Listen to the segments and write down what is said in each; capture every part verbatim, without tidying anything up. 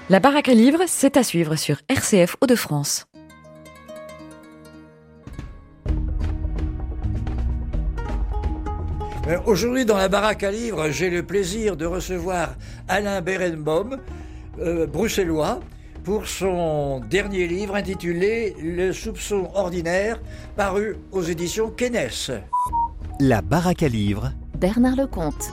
La baraque à livres, c'est à suivre sur R C F Hauts-de-France. Aujourd'hui, dans la baraque à livres, j'ai le plaisir de recevoir Alain Berenbaum, euh, bruxellois, pour son dernier livre intitulé « Le soupçon ordinaire », paru aux éditions Kennes. La baraque à livres. Bernard Lecomte.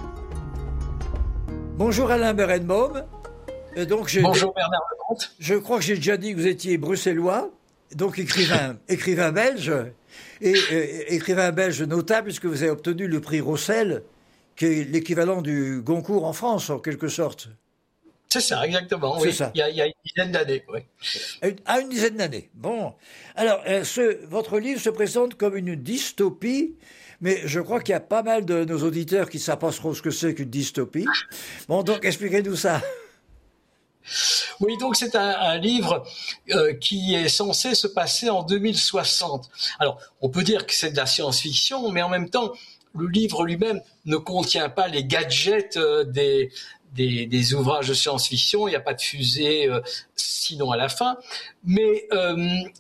Bonjour Alain Berenbaum. Et donc, j'ai Bonjour Bernard Lecomte. Je crois que j'ai déjà dit que vous étiez bruxellois, donc écrivain, écrivain belge, et euh, écrivain belge notable puisque vous avez obtenu le prix Rossel, qui est l'équivalent du Goncourt en France, en quelque sorte. C'est ça, exactement. C'est oui. ça. Il y a, il y a une dizaine d'années. Oui. À une dizaine d'années. Bon. Alors, euh, ce, votre livre se présente comme une dystopie, mais je crois qu'il y a pas mal de nos auditeurs qui ne savent pas trop ce que c'est qu'une dystopie. Bon, donc expliquez-nous ça. Oui, donc c'est un, un livre euh, qui est censé se passer en deux mille soixante. Alors, on peut dire que c'est de la science-fiction, mais en même temps, le livre lui-même ne contient pas les gadgets euh, des, des, des ouvrages de science-fiction. Il n'y a pas de fusée, euh, sinon à la fin. Mais euh,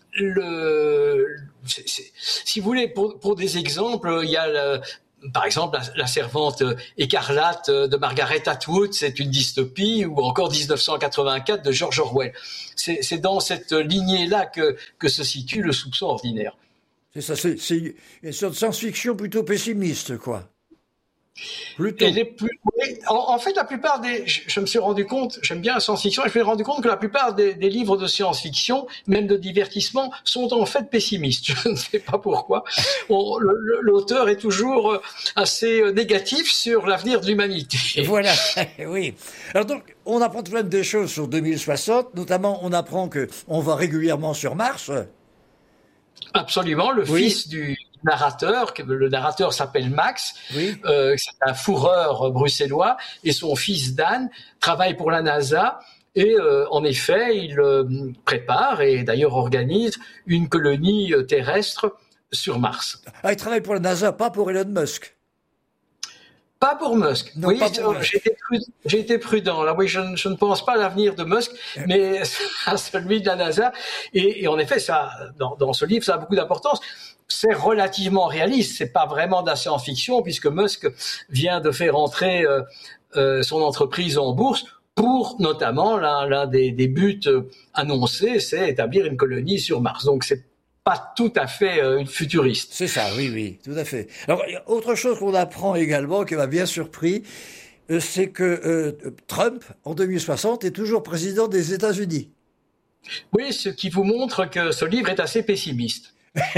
le, c'est, c'est, si vous voulez, pour, pour des exemples, il y a le, par exemple, la, la servante écarlate de Margaret Atwood, c'est une dystopie, ou encore dix-neuf cent quatre-vingt-quatre de George Orwell. C'est, c'est dans cette lignée-là que, que se situe le soupçon ordinaire. C'est ça, c'est, c'est une sorte de science-fiction plutôt pessimiste, quoi. Plutôt. Et les plus, oui, en, en fait, la plupart des, je, je me suis rendu compte, j'aime bien la science-fiction, et je me suis rendu compte que la plupart des, des livres de science-fiction, même de divertissement, sont en fait pessimistes. Je ne sais pas pourquoi. On, le, l'auteur est toujours assez négatif sur l'avenir de l'humanité. Voilà, oui. Alors donc, on apprend tout de même des choses sur deux mille soixante, notamment on apprend que on va régulièrement sur Mars. Absolument, le oui. fils du narrateur, le narrateur s'appelle Max, oui. euh, c'est un fourreur bruxellois, et son fils Dan travaille pour la NASA, et euh, en effet, il euh, prépare et d'ailleurs organise une colonie terrestre sur Mars. Ah, il travaille pour la NASA, pas pour Elon Musk. Pas pour Musk. Non, oui, pas pour Musk. J'ai, été prudent, j'ai été prudent. Là, oui, je, je ne pense pas à l'avenir de Musk, mais à celui de la NASA. Et, et en effet, ça, dans, dans ce livre, ça a beaucoup d'importance. C'est relativement réaliste. C'est pas vraiment de la science-fiction, puisque Musk vient de faire entrer euh, euh, son entreprise en bourse pour, notamment, l'un, l'un des, des buts annoncés, c'est établir une colonie sur Mars. Donc, c'est pas tout à fait euh, futuriste. C'est ça, oui, oui, tout à fait. Alors, autre chose qu'on apprend également, qui m'a bien surpris, euh, c'est que euh, Trump, en deux mille soixante, est toujours président des États-Unis. Oui, ce qui vous montre que ce livre est assez pessimiste.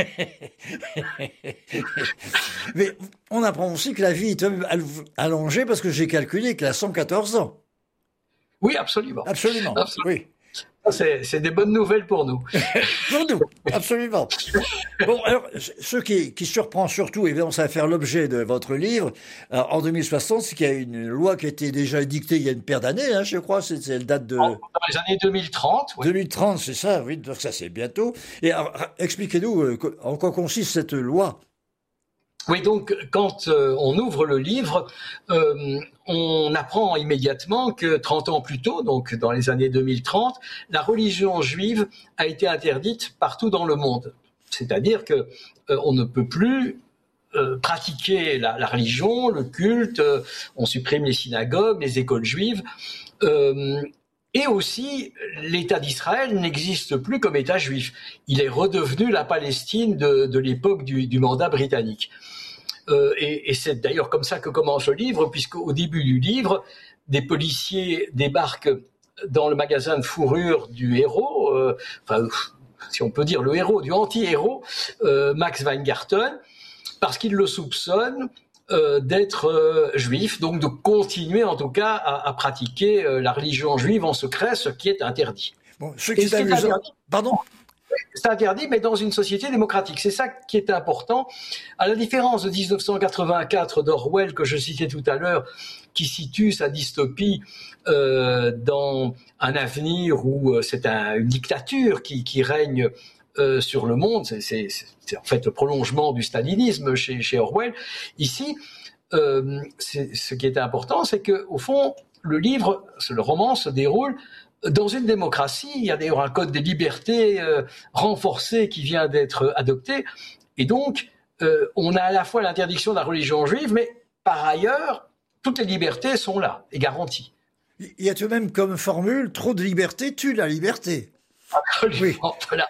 Mais on apprend aussi que la vie est allongée, parce que j'ai calculé qu'elle a cent quatorze ans. Oui, absolument. Absolument, absolument. Oui. C'est, c'est des bonnes nouvelles pour nous. Pour nous, absolument. Bon, alors, ce qui, qui surprend surtout, évidemment, ça va faire l'objet de votre livre, alors, en deux mille soixante, c'est qu'il y a une loi qui a été déjà édictée il y a une paire d'années, hein, je crois, c'est, c'est elle date de... Dans les années deux mille trente. Oui. deux mille trente, c'est ça, oui, donc ça c'est bientôt. Et alors, expliquez-nous euh, en quoi consiste cette loi. Oui, donc quand euh, on ouvre le livre, euh, on apprend immédiatement que trente ans plus tôt, donc dans les années deux mille trente, la religion juive a été interdite partout dans le monde. C'est-à-dire que euh, on ne peut plus euh, pratiquer la, la religion, le culte, euh, on supprime les synagogues, les écoles juives. Euh, Et aussi, l'État d'Israël n'existe plus comme État juif. Il est redevenu la Palestine de, de l'époque du, du mandat britannique. Euh, et, et c'est d'ailleurs comme ça que commence le livre, puisqu'au début du livre, des policiers débarquent dans le magasin de fourrure du héros, euh, enfin, si on peut dire le héros, du anti-héros, euh, Max Weingarten, parce qu'ils le soupçonnent Euh, d'être euh, juif, donc de continuer en tout cas à, à pratiquer euh, la religion juive en secret, ce qui est interdit. Bon, ce qui est amusant... Interdit, pardon c'est interdit, mais dans une société démocratique. C'est ça qui est important. À la différence de dix-neuf cent quatre-vingt-quatre d'Orwell, que je citais tout à l'heure, qui situe sa dystopie euh, dans un avenir où euh, c'est un, une dictature qui, qui règne Euh, sur le monde, c'est, c'est, c'est en fait le prolongement du stalinisme chez, chez Orwell. Ici, euh, c'est, ce qui est important, c'est que au fond, le livre, le roman se déroule dans une démocratie. Il y a d'ailleurs un code des libertés euh, renforcé qui vient d'être adopté. Et donc, euh, on a à la fois l'interdiction de la religion juive, mais par ailleurs, toutes les libertés sont là et garanties. Il y a tout de même comme formule, trop de liberté tue la liberté. Oui, voilà.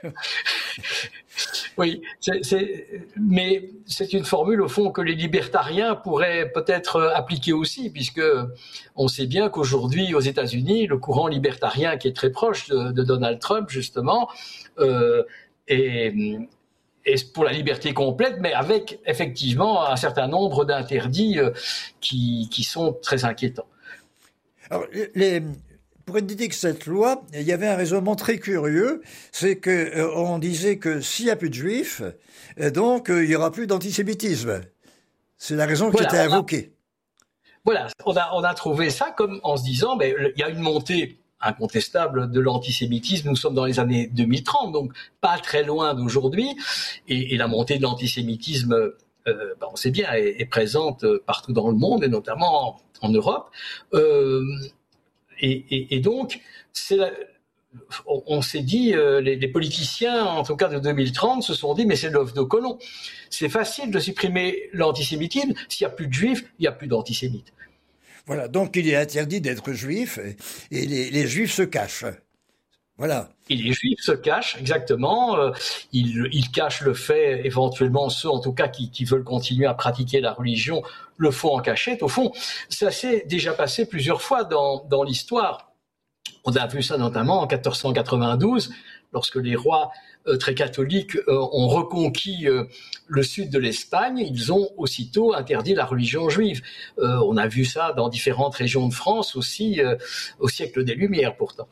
Oui, c'est, c'est, mais c'est une formule au fond que les libertariens pourraient peut-être appliquer aussi, puisque on sait bien qu'aujourd'hui aux États-Unis, le courant libertarien qui est très proche de, de Donald Trump justement euh, est, est pour la liberté complète, mais avec effectivement un certain nombre d'interdits euh, qui, qui sont très inquiétants. Alors, les, pour indiquer que cette loi, il y avait un raisonnement très curieux, c'est que euh, on disait que s'il n'y a plus de juifs, euh, donc euh, il n'y aura plus d'antisémitisme. C'est la raison voilà, qui était invoquée. Voilà, on a, on a trouvé ça comme en se disant, ben, il y a une montée incontestable de l'antisémitisme. Nous sommes dans les années deux mille trente, donc pas très loin d'aujourd'hui, et, et la montée de l'antisémitisme, euh, ben, on sait bien, est, est présente partout dans le monde, et notamment en, en Europe. Euh, et, et, et donc, c'est la, on, on s'est dit, euh, les, les politiciens, en tout cas de deux mille trente, se sont dit, mais c'est l'œuf de Colomb. C'est facile de supprimer l'antisémitisme. S'il n'y a plus de juifs, il n'y a plus d'antisémites. Voilà, donc il est interdit d'être juif, et les, les juifs se cachent. Voilà. Et les juifs se cachent, exactement. Euh, ils, ils cachent le fait, éventuellement, ceux en tout cas qui, qui veulent continuer à pratiquer la religion, le font en cachette. Au fond, ça s'est déjà passé plusieurs fois dans, dans l'histoire. On a vu ça notamment en quatorze cent quatre-vingt-douze, lorsque les rois euh, très catholiques euh, ont reconquis euh, le sud de l'Espagne. Ils ont aussitôt interdit la religion juive. Euh, on a vu ça dans différentes régions de France aussi, euh, au siècle des Lumières pourtant.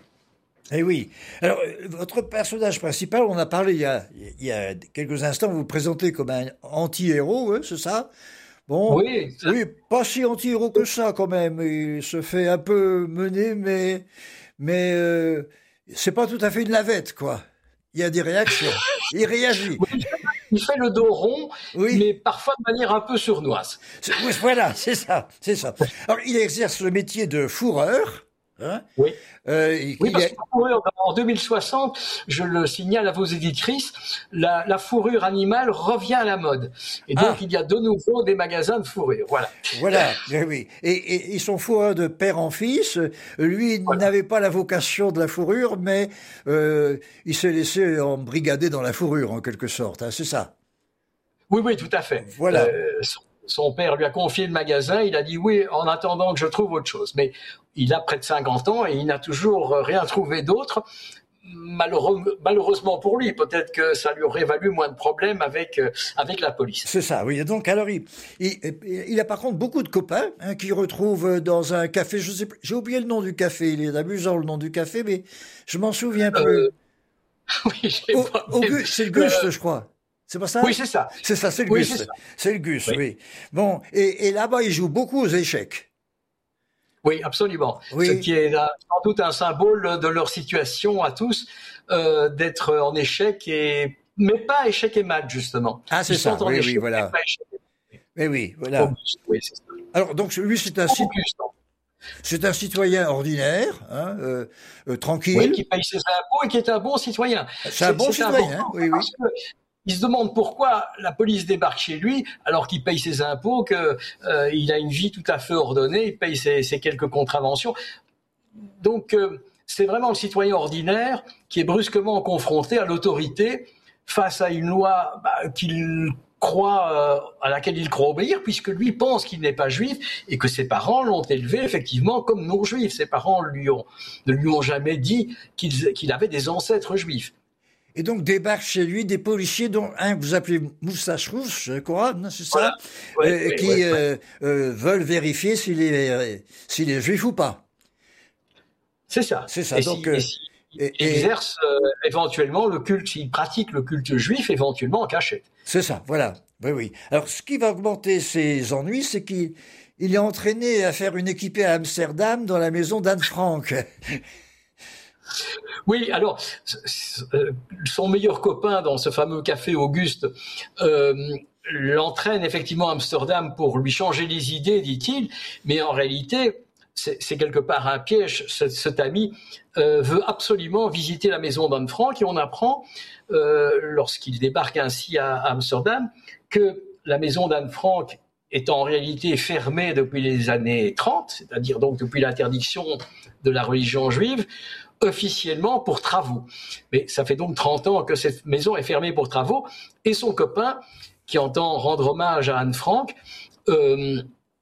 Eh oui. Alors, votre personnage principal, on a parlé il y a, il y a quelques instants, vous vous présentez comme un anti-héros, hein, c'est ça? Bon, oui, ça... oui, pas si anti-héros que ça quand même. Il se fait un peu mener, mais mais euh, c'est pas tout à fait une lavette, quoi. Il y a des réactions. Il réagit. Oui, il fait le dos rond, oui. Mais parfois de manière un peu sournoise. Oui, voilà, c'est ça, c'est ça. Alors, il exerce le métier de fourreur. Hein oui. Euh, oui, parce que la fourrure, en deux mille soixante, je le signale à vos éditrices, la, la fourrure animale revient à la mode. Et donc, ah. il y a de nouveau des magasins de fourrure. Voilà. Voilà, oui. Et, et ils sont fourreurs de père en fils. Lui, il voilà. n'avait pas la vocation de la fourrure, mais euh, il s'est laissé embrigader dans la fourrure, en quelque sorte. Hein, c'est ça. Oui, oui, tout à fait. Voilà. Euh, son père lui a confié le magasin, il a dit oui en attendant que je trouve autre chose. Mais il a près de cinquante ans et il n'a toujours rien trouvé d'autre. Malheureux, malheureusement pour lui, peut-être que ça lui aurait valu moins de problèmes avec, euh, avec la police. C'est ça, oui. Donc, alors, il, il, il a par contre beaucoup de copains hein, qu'il retrouve dans un café. Je sais, j'ai oublié le nom du café, il est amusant le nom du café, mais je m'en souviens plus. Euh, oui, j'ai Au, pas Auguste, c'est le Guste, euh, je crois. C'est pas ça? Oui, c'est ça. C'est ça, c'est le oui, Gus. C'est, c'est le Gus, oui. oui. Bon, et, et là-bas, il joue beaucoup aux échecs. Oui, absolument. Oui. Ce qui est là, sans doute un symbole de leur situation à tous, euh, d'être en échec, et mais pas échec et mat, justement. Ah, c'est Ils ça, sont en oui, échec, oui, voilà. pas échec. Mais oui, voilà. Auguste, oui, c'est ça. Alors, donc, lui, c'est un, Auguste, c'est un citoyen ordinaire, hein, euh, euh, tranquille. Oui, qui paye ses impôts et qui est un bon citoyen. C'est, c'est un bon c'est citoyen, oui, oui. Il se demande pourquoi la police débarque chez lui alors qu'il paye ses impôts, qu'il euh, a une vie tout à fait ordonnée, il paye ses, ses quelques contraventions. Donc, euh, c'est vraiment le citoyen ordinaire qui est brusquement confronté à l'autorité face à une loi bah, qu'il croit, euh, à laquelle il croit obéir, puisque lui pense qu'il n'est pas juif et que ses parents l'ont élevé effectivement comme non-juif. Ses parents lui ont, ne lui ont jamais dit qu'il, qu'il avait des ancêtres juifs. Et donc débarquent chez lui des policiers dont un que vous appelez Moustache Rouge, je crois, non, c'est ça, voilà. euh, oui, qui oui, euh, oui. Euh, veulent vérifier s'il est, euh, s'il est juif ou pas. C'est ça. C'est ça. Et donc, si, euh, et si, et, il exerce euh, éventuellement le culte, s'il pratique le culte juif, éventuellement en cachette. C'est ça, voilà. Oui, oui. Alors, ce qui va augmenter ses ennuis, c'est qu'il il est entraîné à faire une équipée à Amsterdam dans la maison d'Anne Frank. Oui, alors, son meilleur copain dans ce fameux café Auguste euh, l'entraîne effectivement à Amsterdam pour lui changer les idées, dit-il, mais en réalité, c'est, c'est quelque part un piège. Cet, cet ami euh, veut absolument visiter la maison d'Anne Frank et on apprend, euh, lorsqu'il débarque ainsi à, à Amsterdam, que la maison d'Anne Frank est en réalité fermée depuis les années trente, c'est-à-dire donc depuis l'interdiction de la religion juive, officiellement pour travaux. Mais ça fait donc trente ans que cette maison est fermée pour travaux, et son copain, qui entend rendre hommage à Anne Frank, euh,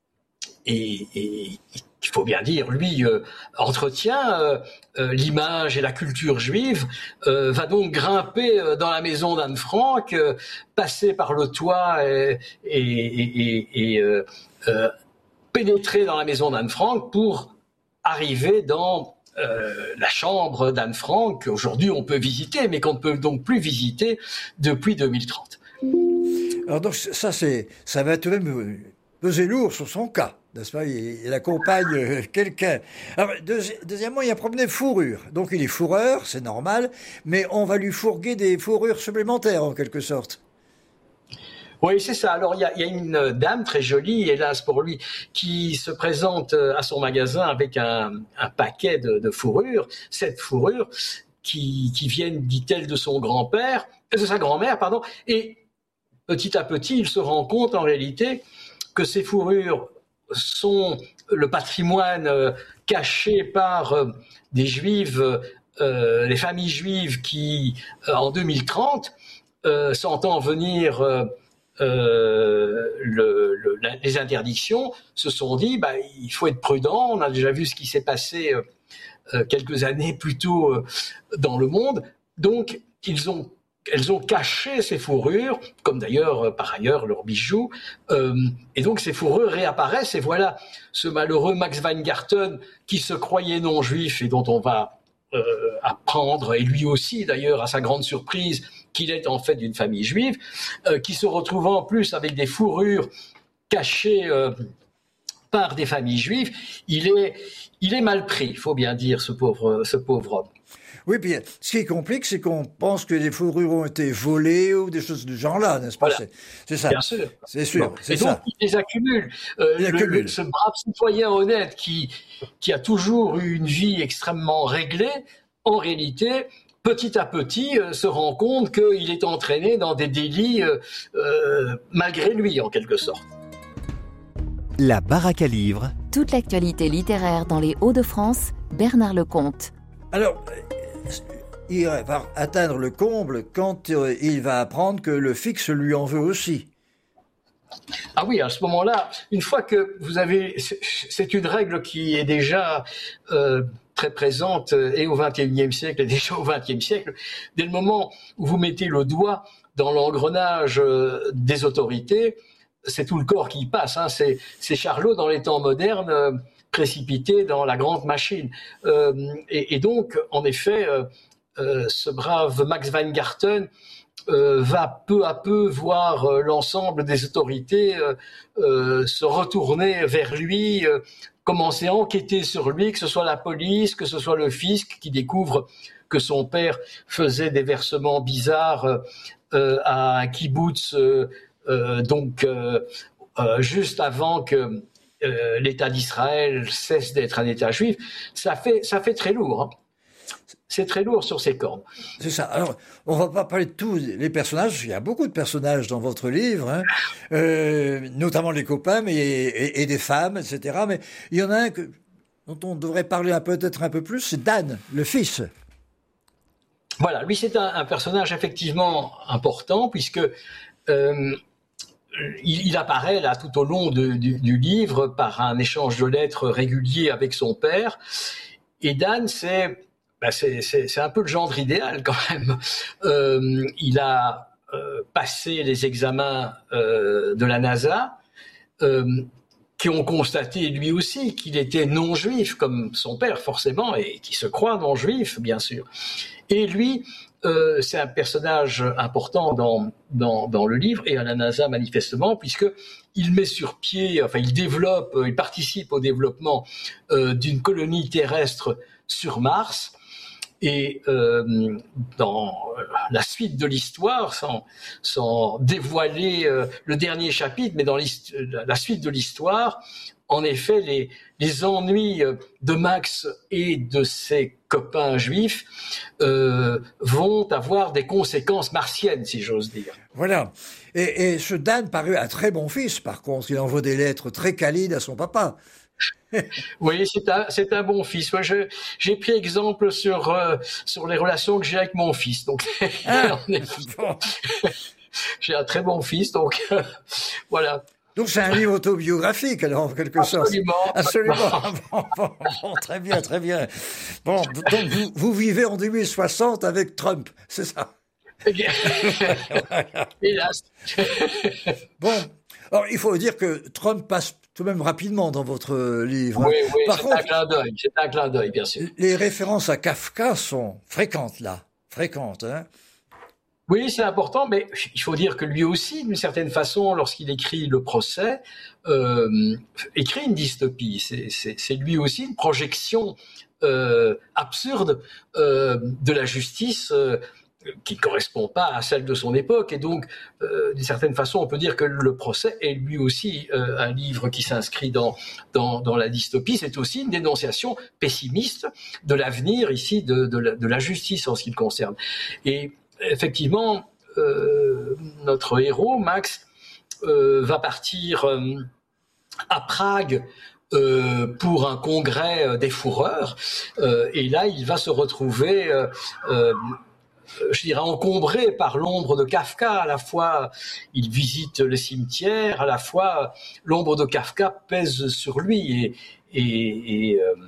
et, et il faut bien dire, lui, euh, entretient euh, euh, l'image et la culture juive, euh, va donc grimper euh, dans la maison d'Anne Frank, euh, passer par le toit et, et, et, et euh, euh, pénétrer dans la maison d'Anne Frank pour arriver dans euh, la chambre d'Anne Frank, qu'aujourd'hui on peut visiter, mais qu'on ne peut donc plus visiter depuis deux mille trente. Alors donc ça, c'est, ça va tout de même peser lourd sur son cas, n'est-ce pas? Il, il accompagne quelqu'un. Alors, deuxi- deuxièmement, il y a un problème de fourrure. Donc il est fourreur, c'est normal, mais on va lui fourguer des fourrures supplémentaires en quelque sorte. Oui, c'est ça. Alors, il y a, il y a une dame très jolie, hélas pour lui, qui se présente à son magasin avec un, un paquet de, de fourrures, sept fourrures, qui, qui viennent, dit-elle, de son grand-père, de sa grand-mère, pardon. Et petit à petit, il se rend compte, en réalité, que ces fourrures sont le patrimoine euh, caché par euh, des juifs, euh, les familles juives qui, euh, en deux mille trente, euh, sentant venir euh, euh, le, le, la, les interdictions, se sont dit bah, il faut être prudent. On a déjà vu ce qui s'est passé euh, euh, quelques années plus tôt euh, dans le monde. Donc, ils ont Elles ont caché ces fourrures, comme d'ailleurs, euh, par ailleurs, leurs bijoux. Euh, et donc, ces fourrures réapparaissent. Et voilà ce malheureux Max Weingarten qui se croyait non-juif et dont on va euh, apprendre, et lui aussi, d'ailleurs, à sa grande surprise, qu'il est en fait d'une famille juive, euh, qui se retrouve en plus avec des fourrures cachées euh, par des familles juives. Il est, il est mal pris, il faut bien dire, ce pauvre, ce pauvre homme. Oui, puis ce qui complique, c'est qu'on pense que les fourrures ont été volées ou des choses du genre-là, n'est-ce pas? Voilà. c'est, c'est ça. Bien sûr. C'est sûr, Bon. c'est Et donc, ça. il les accumule. Euh, Il le, accumule. le, ce brave citoyen honnête qui, qui a toujours eu une vie extrêmement réglée, en réalité, petit à petit, euh, se rend compte qu'il est entraîné dans des délits euh, euh, malgré lui, en quelque sorte. La baraque à livres. Toute l'actualité littéraire dans les Hauts-de-France, Bernard Lecomte. Alors, il va atteindre le comble quand euh, il va apprendre que le fixe lui en veut aussi. Ah oui, à ce moment-là, une fois que vous avez... C'est une règle qui est déjà euh, très présente et au vingt et unième siècle et déjà au vingtième siècle. Dès le moment où vous mettez le doigt dans l'engrenage euh, des autorités, c'est tout le corps qui passe. Hein. C'est, c'est Charlot, dans les temps modernes, euh, précipité dans la grande machine. Euh, et, et donc, en effet, euh, euh, ce brave Max Weingarten Euh, va peu à peu voir euh, l'ensemble des autorités euh, euh, se retourner vers lui, euh, commencer à enquêter sur lui, que ce soit la police, que ce soit le fisc qui découvre que son père faisait des versements bizarres euh, à un kibbutz, euh, euh, donc euh, euh, juste avant que euh, l'État d'Israël cesse d'être un État juif. Ça fait, ça fait très lourd, hein. C'est très lourd sur ses cordes. C'est ça. Alors, on va pas parler de tous les personnages. Il y a beaucoup de personnages dans votre livre, hein. euh, notamment les copains, mais et, et des femmes, et cetera. Mais il y en a un que, dont on devrait parler un, peut-être un peu plus, c'est Dan, le fils. Voilà, lui c'est un, un personnage effectivement important puisque euh, il, il apparaît là tout au long de, du, du livre par un échange de lettres régulier avec son père. Et Dan, c'est Ben c'est, c'est, c'est un peu le gendre idéal quand même. Euh, il a euh, passé les examens euh, de la NASA, euh, qui ont constaté lui aussi qu'il était non-juif, comme son père forcément, et qui se croit non-juif, bien sûr. Et lui, euh, c'est un personnage important dans, dans, dans le livre, et à la NASA manifestement, puisque il met sur pied, enfin il développe, il participe au développement euh, d'une colonie terrestre sur Mars. Et euh, dans la suite de l'histoire, sans, sans dévoiler euh, le dernier chapitre, mais dans la suite de l'histoire, en effet, les, les ennuis de Max et de ses copains juifs euh, vont avoir des conséquences martiennes, si j'ose dire. Voilà. Et, et ce Dan parut un très bon fils, par contre. Il envoie des lettres très câlines à son papa. Oui, c'est un, c'est un bon fils. Moi, je, j'ai pris exemple sur, euh, sur les relations que j'ai avec mon fils. Donc, Ah, on est- bon. j'ai un très bon fils, donc euh, voilà. Donc c'est un livre autobiographique, alors, en quelque sorte. Absolument. Absolument. Bon, bon, bon, très bien, très bien. Bon, donc vous, vous vivez en deux mille soixante avec Trump, c'est ça? Hélas. Bon, alors il faut dire que Trump passe tout de même rapidement dans votre livre. Oui, oui, Par c'est contre, un clin d'œil. C'est un clin d'œil, bien sûr. les références à Kafka sont fréquentes là, fréquentes, hein. Oui, c'est important, mais il faut dire que lui aussi, d'une certaine façon, lorsqu'il écrit Le Procès, euh, écrit une dystopie. C'est, c'est, c'est lui aussi une projection euh, absurde euh, de la justice euh, qui ne correspond pas à celle de son époque. Et donc, euh, d'une certaine façon, on peut dire que Le Procès est lui aussi euh, un livre qui s'inscrit dans, dans, dans la dystopie. C'est aussi une dénonciation pessimiste de l'avenir ici de, de, la, de la justice en ce qui le concerne. Et effectivement, euh, notre héros, Max, euh, va partir euh, à Prague euh, pour un congrès des fourreurs. Euh, et là, il va se retrouver, euh, euh, je dirais, encombré par l'ombre de Kafka. À la fois, il visite le cimetière, à la fois, l'ombre de Kafka pèse sur lui. Et, et, et euh,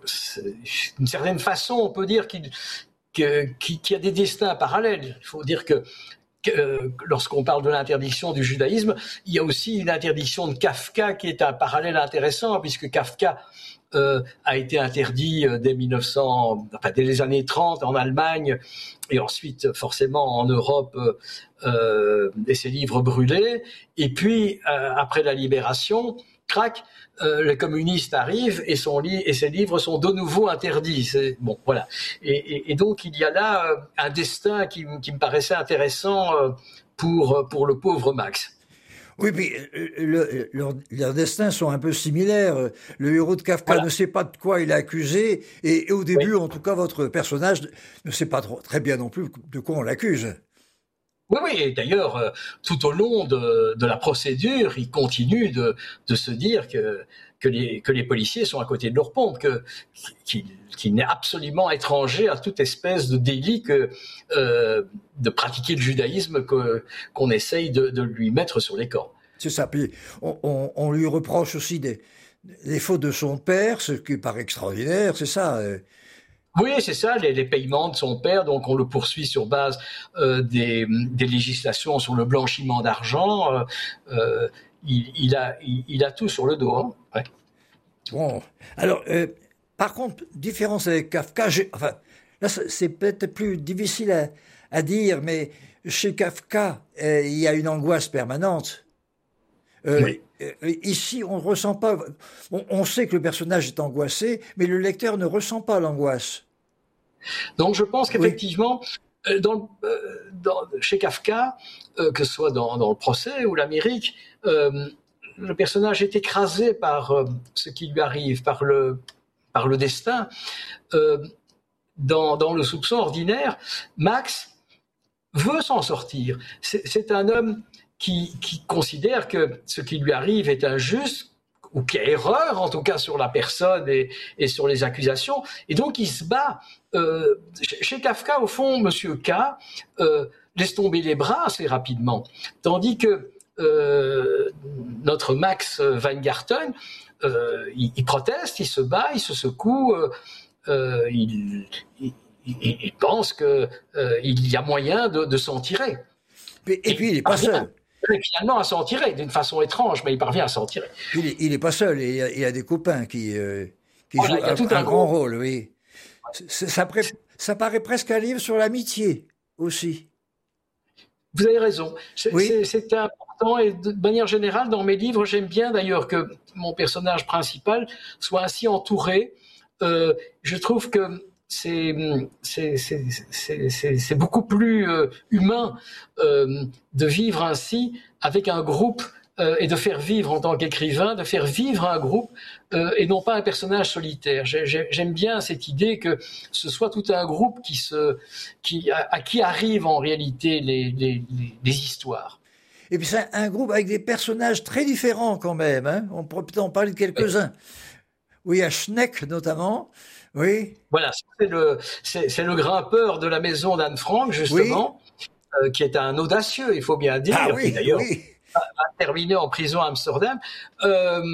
d'une certaine façon, on peut dire qu'il... Que, qui, qui a des destins parallèles. Il faut dire que, que euh, lorsqu'on parle de l'interdiction du judaïsme, il y a aussi une interdiction de Kafka qui est un parallèle intéressant, puisque Kafka euh, a été interdit dès mille neuf cents, enfin dès les années trente en Allemagne, et ensuite forcément en Europe, euh, et ses livres brûlés. Et puis euh, après la libération, crac, euh, les communistes arrivent et, son li- et ses livres sont de nouveau interdits. C'est, bon, voilà. Et, et, et donc il y a là euh, un destin qui, qui me paraissait intéressant euh, pour pour le pauvre Max. Oui, puis le, le, leurs destins sont un peu similaires. Le héros de Kafka voilà. ne sait pas de quoi il est accusé, et, et au début, oui. en tout cas, votre personnage ne sait pas trop, très bien non plus de quoi on l'accuse. Oui, oui, et d'ailleurs, euh, tout au long de, de la procédure, il continue de, de se dire que, que, les, que les policiers sont à côté de leur pompe, que, qu'il, qu'il n'est absolument étranger à toute espèce de délit que, euh, de pratiquer le judaïsme que, qu'on essaye de, de lui mettre sur les corps. C'est ça, puis on, on, on lui reproche aussi des, des fautes de son père, ce qui paraît extraordinaire, c'est ça euh... Oui, c'est ça, les, les paiements de son père. Donc, on le poursuit sur base euh, des, des législations sur le blanchiment d'argent. Euh, euh, il, il, a, il, il a tout sur le dos. Hein. Ouais. Bon, alors, euh, par contre, différence avec Kafka, j'ai, enfin, là, c'est peut-être plus difficile à, à dire, mais chez Kafka, euh, il y a une angoisse permanente. Euh, oui. euh, ici, on ne ressent pas... On, on sait que le personnage est angoissé, mais le lecteur ne ressent pas l'angoisse. Donc, je pense qu'effectivement, oui. dans, euh, dans, chez Kafka, euh, que ce soit dans, dans Le Procès ou L'Amérique, euh, le personnage est écrasé par euh, ce qui lui arrive, par le, par le destin. Euh, dans, dans Le Soupçon ordinaire, Max veut s'en sortir. C'est, c'est un homme... Qui, qui considère que ce qui lui arrive est injuste, ou qu'il y a erreur, en tout cas, sur la personne et, et sur les accusations. Et donc, il se bat. Euh, chez Kafka, au fond, Monsieur K euh, laisse tomber les bras assez rapidement. Tandis que euh, notre Max Weingarten, euh, il, il proteste, il se bat, il se secoue, euh, euh, il, il, il, il pense qu'il euh, y a moyen de, de s'en tirer. Et, et puis, il n'est pas seul. Finalement, à s'en tirer, d'une façon étrange, mais il parvient à s'en tirer. Il n'est pas seul, il y, a, il y a des copains qui, euh, qui voilà, jouent un, un, un grand rôle, oui. Ça, ça, ça paraît presque un livre sur l'amitié, aussi. Vous avez raison. C'est, oui. c'est, c'est important, et de manière générale, dans mes livres, j'aime bien d'ailleurs que mon personnage principal soit ainsi entouré. Euh, je trouve que C'est, c'est, c'est, c'est, c'est, c'est beaucoup plus euh, humain euh, de vivre ainsi avec un groupe euh, et de faire vivre en tant qu'écrivain, de faire vivre un groupe euh, et non pas un personnage solitaire. J'ai, j'aime bien cette idée que ce soit tout un groupe qui se, qui, à, à qui arrivent en réalité les, les, les, les histoires. Et puis c'est un groupe avec des personnages très différents quand même. Hein. On pourrait peut-être en parler de quelques-uns. Oui, à Schneck notamment. Oui. Voilà, c'est le, c'est, c'est le grimpeur de la maison d'Anne Frank, justement, oui. euh, qui est un audacieux, il faut bien dire. Ah oui, d'ailleurs, oui. a, a terminé en prison à Amsterdam. Euh,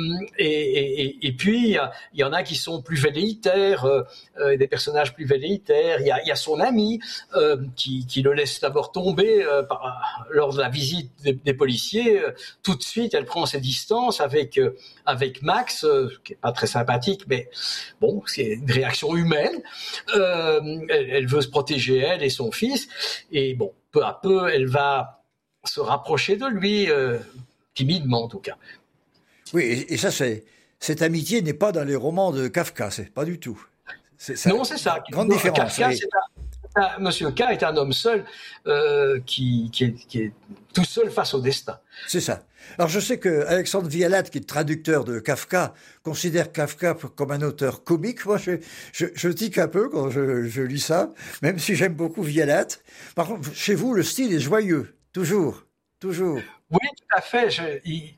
et, et, et puis, il y en a qui sont plus velléitaires, euh, des personnages plus velléitaires. Il y a, il y a son ami euh, qui, qui le laisse d'abord tomber euh, par, lors de la visite des, des policiers. Euh, tout de suite, elle prend ses distances avec, euh, avec Max, euh, qui est pas très sympathique, mais bon, c'est une réaction humaine. Euh, elle, elle veut se protéger, elle et son fils. Et bon, peu à peu, elle va se rapprocher de lui, euh, timidement en tout cas. Oui, et, et ça, c'est, cette amitié n'est pas dans les romans de Kafka, c'est pas du tout. C'est ça, non, c'est ça. Grande non, différence. Kafka, oui. c'est un, un, Monsieur K est un homme seul euh, qui, qui, est, qui est tout seul face au destin. C'est ça. Alors je sais que Alexandre Vialat, qui est traducteur de Kafka, considère Kafka comme un auteur comique. Moi, je, je, je tique un peu quand je, je lis ça, même si j'aime beaucoup Vialat. Par contre, chez vous, le style est joyeux. Toujours, toujours. Oui, tout à fait. Je, il,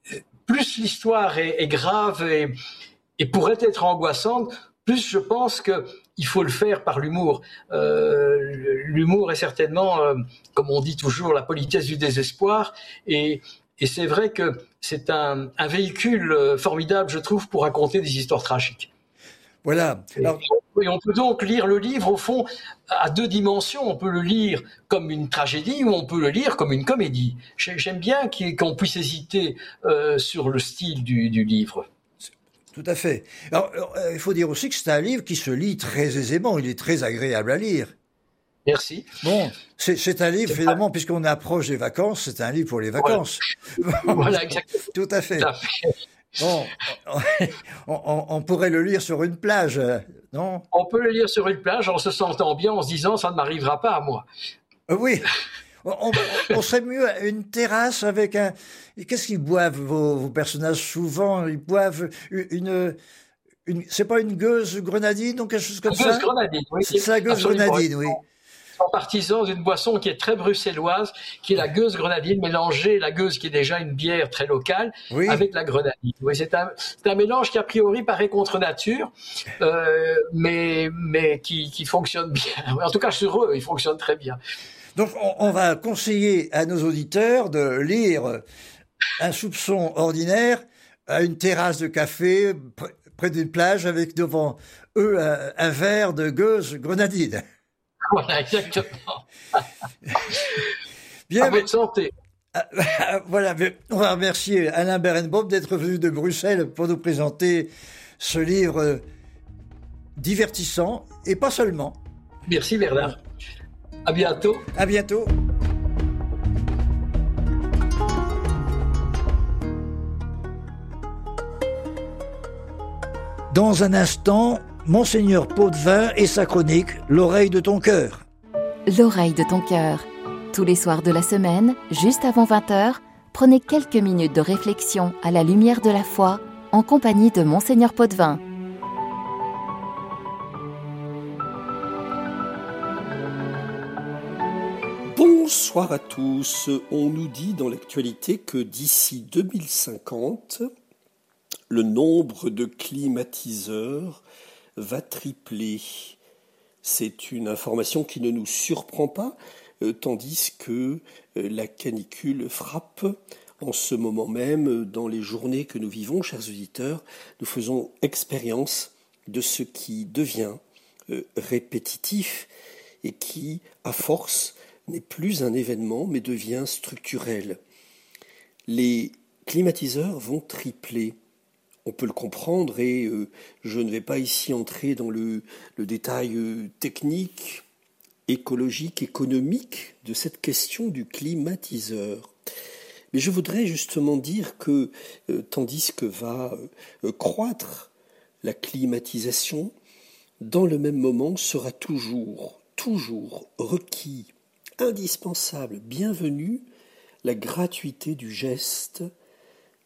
plus l'histoire est, est grave et, et pourrait être angoissante, plus je pense qu'il faut le faire par l'humour. Euh, l'humour est certainement, euh, comme on dit toujours, la politesse du désespoir. Et, et c'est vrai que c'est un, un véhicule formidable, je trouve, pour raconter des histoires tragiques. Voilà. Alors... Et on peut donc lire le livre, au fond, à deux dimensions. On peut le lire comme une tragédie ou on peut le lire comme une comédie. J'aime bien qu'on puisse hésiter euh, sur le style du, du livre. Tout à fait. Alors, euh, il faut dire aussi que c'est un livre qui se lit très aisément. Il est très agréable à lire. Merci. Bon, c'est, c'est un livre, finalement, puisqu'on approche des vacances, c'est un livre pour les vacances. Voilà, voilà exactement. Tout à fait. Tout à fait. Bon, on, on, on pourrait le lire sur une plage, non ? On peut le lire sur une plage en se sentant bien, en se disant « ça ne m'arrivera pas à moi ». Euh, oui, on, on, on serait mieux à une terrasse avec un... Qu'est-ce qu'ils boivent, vos, vos personnages, souvent ? Ils boivent une... une... C'est pas une gueuse grenadine ou quelque chose comme une ça ? Gueuse grenadine, oui. C'est la gueuse grenadine, oui. sont partisans d'une boisson qui est très bruxelloise, qui est la gueuse grenadine, mélanger la gueuse qui est déjà une bière très locale, oui, avec la grenadine. Oui, c'est un, c'est un mélange qui a priori paraît contre nature, euh, mais, mais qui, qui fonctionne bien. En tout cas, sur eux, il fonctionne très bien. Donc, on, on va conseiller à nos auditeurs de lire Un soupçon ordinaire à une terrasse de café pr- près d'une plage avec devant eux un, un verre de gueuse grenadine. Voilà, exactement. Bien, à votre santé. Voilà, on va remercier Alain Berenbaum d'être venu de Bruxelles pour nous présenter ce livre divertissant et pas seulement. Merci Bernard. À bientôt. À bientôt. Dans un instant, Monseigneur Potvin et sa chronique « L'oreille de ton cœur ». L'oreille de ton cœur. Tous les soirs de la semaine, juste avant vingt heures, prenez quelques minutes de réflexion à la lumière de la foi en compagnie de Monseigneur Potvin. Bonsoir à tous. On nous dit dans l'actualité que d'ici deux mille cinquante, le nombre de climatiseurs va tripler. C'est une information qui ne nous surprend pas, euh, tandis que euh, la canicule frappe en ce moment même. Dans les journées que nous vivons, chers auditeurs, nous faisons expérience de ce qui devient euh, répétitif et qui, à force, n'est plus un événement, mais devient structurel. Les climatiseurs vont tripler. On peut le comprendre et euh, je ne vais pas ici entrer dans le, le détail euh, technique, écologique, économique de cette question du climatiseur. Mais je voudrais justement dire que euh, tandis que va euh, croître la climatisation, dans le même moment sera toujours, toujours requis, indispensable, bienvenue, la gratuité du geste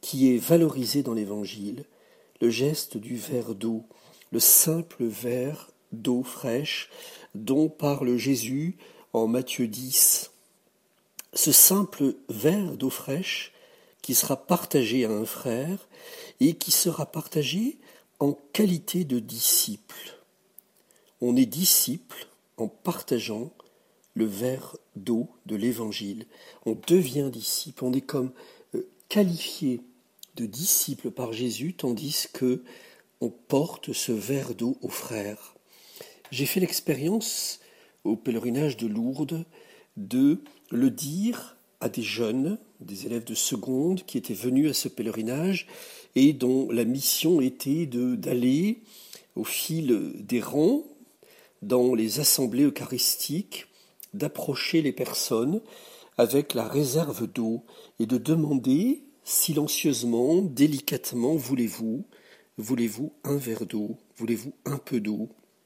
qui est valorisé dans l'Évangile, le geste du verre d'eau, le simple verre d'eau fraîche dont parle Jésus en Matthieu dix. Ce simple verre d'eau fraîche qui sera partagé à un frère et qui sera partagé en qualité de disciple. On est disciple en partageant le verre d'eau de l'Évangile. On devient disciple, on est comme euh, qualifié de disciple par Jésus, tandis que on porte ce verre d'eau aux frères. J'ai fait l'expérience au pèlerinage de Lourdes de le dire à des jeunes, des élèves de seconde qui étaient venus à ce pèlerinage et dont la mission était de, d'aller au fil des rangs dans les assemblées eucharistiques, d'approcher les personnes avec la réserve d'eau et de demander silencieusement, délicatement, voulez-vous, voulez-vous un verre d'eau, voulez-vous un peu d'eau?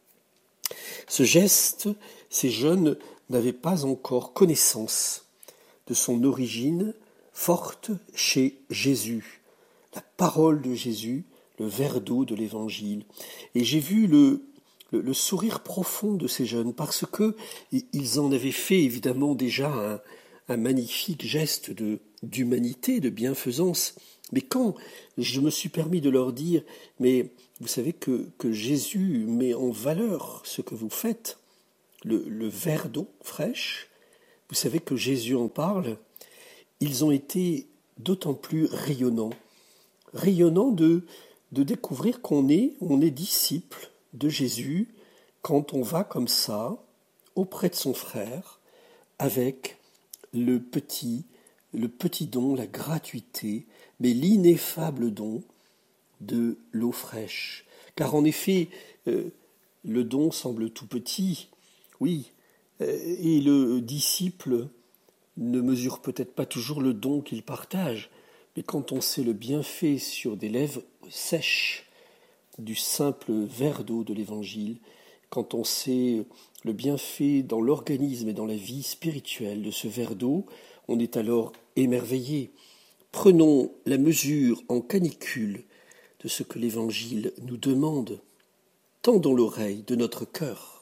Ce geste, ces jeunes n'avaient pas encore connaissance de son origine forte chez Jésus, la parole de Jésus, le verre d'eau de l'Évangile. Et j'ai vu le, le, le sourire profond de ces jeunes, parce que ils en avaient fait évidemment déjà un, un magnifique geste de, d'humanité, de bienfaisance. Mais quand je me suis permis de leur dire, mais vous savez que, que Jésus met en valeur ce que vous faites, le, le verre d'eau fraîche, vous savez que Jésus en parle, ils ont été d'autant plus rayonnants, rayonnants de, de découvrir qu'on est, on est disciple de Jésus quand on va comme ça, auprès de son frère, avec le petit, le petit don, la gratuité, mais l'ineffable don de l'eau fraîche. Car en effet, euh, le don semble tout petit, oui, euh, et le disciple ne mesure peut-être pas toujours le don qu'il partage, mais quand on sait le bienfait sur des lèvres sèches du simple verre d'eau de l'Évangile, quand on sait le bienfait dans l'organisme et dans la vie spirituelle de ce verre d'eau, on est alors émerveillé. Prenons la mesure en canicule de ce que l'Évangile nous demande. Tendons l'oreille de notre cœur.